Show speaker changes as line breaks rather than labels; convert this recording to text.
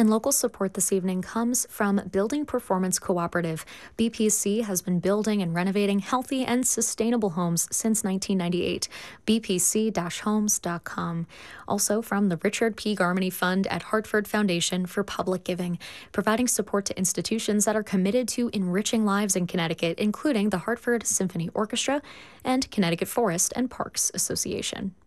And local support this evening comes from Building Performance Cooperative. BPC has been building and renovating healthy and sustainable homes since 1998. bpc-homes.com. Also from the Richard P. Garmany Fund at Hartford Foundation for Public Giving, providing support to institutions that are committed to enriching lives in Connecticut, including the Hartford Symphony Orchestra and Connecticut Forest and Parks Association.